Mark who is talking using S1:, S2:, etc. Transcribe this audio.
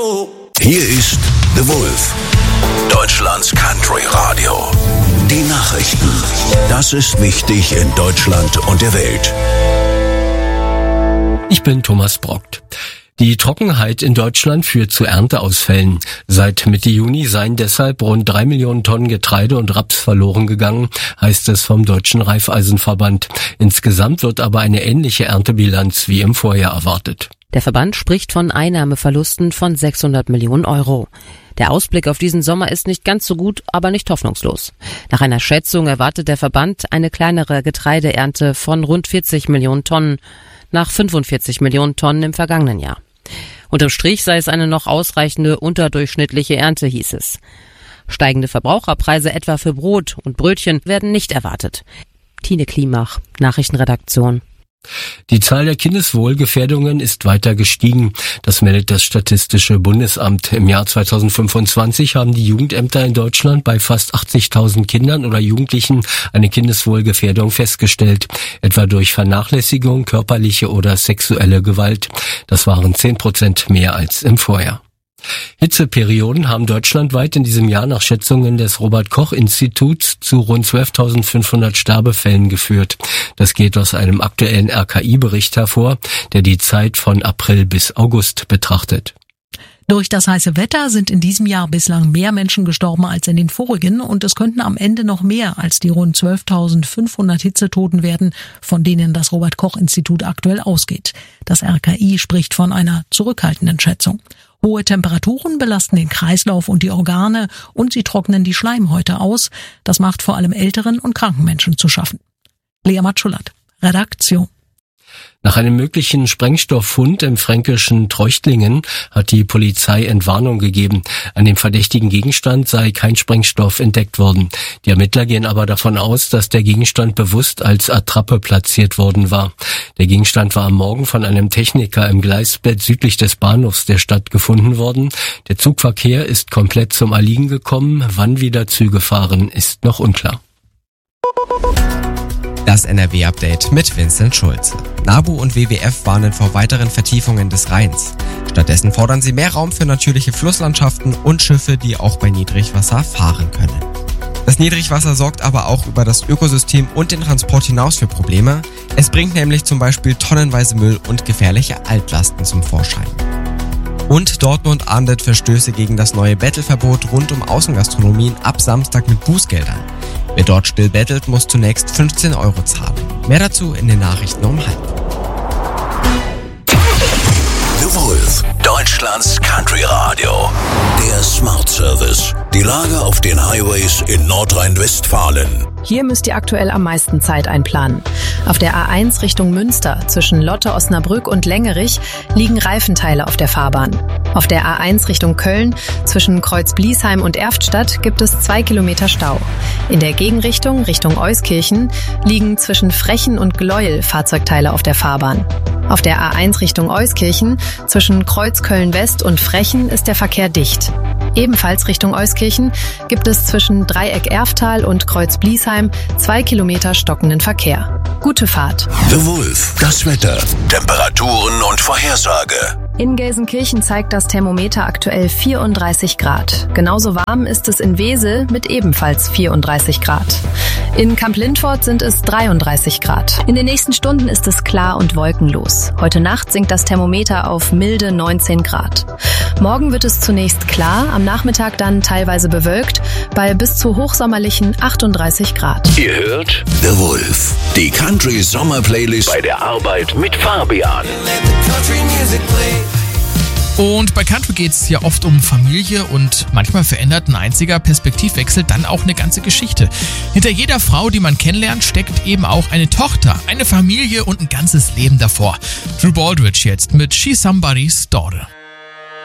S1: Hier ist The Wolf, Deutschlands Country Radio. Die Nachrichten. Das ist wichtig in Deutschland und der Welt.
S2: Ich bin Thomas Brockt. Die Trockenheit in Deutschland führt zu Ernteausfällen. Seit Mitte Juni seien deshalb rund 3 Millionen Tonnen Getreide und Raps verloren gegangen, heißt es vom Deutschen Raiffeisenverband. Insgesamt wird aber eine ähnliche Erntebilanz wie im Vorjahr erwartet.
S3: Der Verband spricht von Einnahmeverlusten von 600 Millionen Euro. Der Ausblick auf diesen Sommer ist nicht ganz so gut, aber nicht hoffnungslos. Nach einer Schätzung erwartet der Verband eine kleinere Getreideernte von rund 40 Millionen Tonnen, nach 45 Millionen Tonnen im vergangenen Jahr. Unterm Strich sei es eine noch ausreichende unterdurchschnittliche Ernte, hieß es. Steigende Verbraucherpreise etwa für Brot und Brötchen werden nicht erwartet. Tine Klimach, Nachrichtenredaktion.
S2: Die Zahl der Kindeswohlgefährdungen ist weiter gestiegen. Das meldet das Statistische Bundesamt. Im Jahr 2025 haben die Jugendämter in Deutschland bei fast 80.000 Kindern oder Jugendlichen eine Kindeswohlgefährdung festgestellt, etwa durch Vernachlässigung, körperliche oder sexuelle Gewalt. Das waren 10% mehr als im Vorjahr. Hitzeperioden haben deutschlandweit in diesem Jahr nach Schätzungen des Robert-Koch-Instituts zu rund 12.500 Sterbefällen geführt. Das geht aus einem aktuellen RKI-Bericht hervor, der die Zeit von April bis August betrachtet.
S4: Durch das heiße Wetter sind in diesem Jahr bislang mehr Menschen gestorben als in den vorigen und es könnten am Ende noch mehr als die rund 12.500 Hitzetoten werden, von denen das Robert-Koch-Institut aktuell ausgeht. Das RKI spricht von einer zurückhaltenden Schätzung. Hohe Temperaturen belasten den Kreislauf und die Organe und sie trocknen die Schleimhäute aus. Das macht vor allem älteren und kranken Menschen zu schaffen. Lea Matschulat, Redaktion.
S2: Nach einem möglichen Sprengstofffund im fränkischen Treuchtlingen hat die Polizei Entwarnung gegeben. An dem verdächtigen Gegenstand sei kein Sprengstoff entdeckt worden. Die Ermittler gehen aber davon aus, dass der Gegenstand bewusst als Attrappe platziert worden war. Der Gegenstand war am Morgen von einem Techniker im Gleisbett südlich des Bahnhofs der Stadt gefunden worden. Der Zugverkehr ist komplett zum Erliegen gekommen. Wann wieder Züge fahren, ist noch unklar.
S5: Das NRW-Update mit Vincent Schulze. NABU und WWF warnen vor weiteren Vertiefungen des Rheins. Stattdessen fordern sie mehr Raum für natürliche Flusslandschaften und Schiffe, die auch bei Niedrigwasser fahren können. Das Niedrigwasser sorgt aber auch über das Ökosystem und den Transport hinaus für Probleme. Es bringt nämlich zum Beispiel tonnenweise Müll und gefährliche Altlasten zum Vorschein. Und Dortmund ahndet Verstöße gegen das neue Bettelverbot rund um Außengastronomien ab Samstag mit Bußgeldern. Wer dort still bettelt, muss zunächst 15 Euro zahlen. Mehr dazu in den Nachrichten um 12:30.
S1: The Wolf, Deutschlands Country Radio. Der Smart Service. Die Lage auf den Highways in Nordrhein-Westfalen.
S6: Hier müsst ihr aktuell am meisten Zeit einplanen. Auf der A1 Richtung Münster zwischen Lotte, Osnabrück und Längerich liegen Reifenteile auf der Fahrbahn. Auf der A1 Richtung Köln zwischen Kreuz-Bliesheim und Erftstadt gibt es 2 Kilometer Stau. In der Gegenrichtung Richtung Euskirchen liegen zwischen Frechen und Gleuel Fahrzeugteile auf der Fahrbahn. Auf der A1 Richtung Euskirchen zwischen Kreuz Köln-West und Frechen ist der Verkehr dicht. Ebenfalls Richtung Euskirchen gibt es zwischen Dreieck Erftal und Kreuz Bliesheim 2 Kilometer stockenden Verkehr. Gute Fahrt.
S1: The Wolf, das Wetter, Temperaturen und Vorhersage.
S6: In Gelsenkirchen zeigt das Thermometer aktuell 34 Grad. Genauso warm ist es in Wesel mit ebenfalls 34 Grad. In Kamp-Lindfort sind es 33 Grad. In den nächsten Stunden ist es klar und wolkenlos. Heute Nacht sinkt das Thermometer auf milde 19 Grad. Morgen wird es zunächst klar, am Nachmittag dann teilweise bewölkt, bei bis zu hochsommerlichen 38 Grad.
S1: Ihr hört The Wolf, die Country Sommer Playlist bei der Arbeit mit Fabian.
S7: Und bei Country geht es ja oft um Familie und manchmal verändert ein einziger Perspektivwechsel dann auch eine ganze Geschichte. Hinter jeder Frau, die man kennenlernt, steckt eben auch eine Tochter, eine Familie und ein ganzes Leben davor. Drew Baldridge jetzt mit She's Somebody's Daughter.